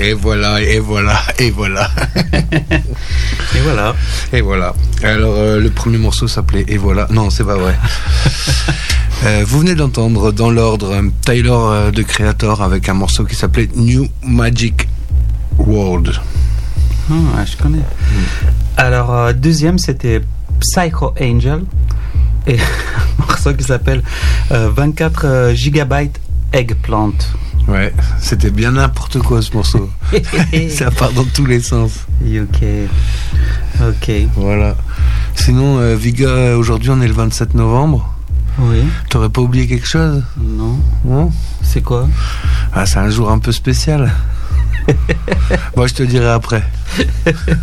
Et voilà, et voilà, et voilà. Et voilà. Et voilà. Alors, le premier morceau s'appelait Et voilà. Non, c'est pas vrai. Vous venez d'entendre dans l'ordre Tyler de Creator avec un morceau qui s'appelait New Magic World. Ah, je connais. Alors, deuxième, c'était Psycho Angel. Et un morceau qui s'appelle 24 gigabytes Eggplant. Ouais, c'était bien n'importe quoi ce morceau. Ça part dans tous les sens. Ok. Voilà. Sinon, Viga, aujourd'hui on est le 27 novembre. Oui. T'aurais pas oublié quelque chose? Non. Non? C'est quoi? Ah, c'est un jour un peu spécial. Moi, je te dirai après.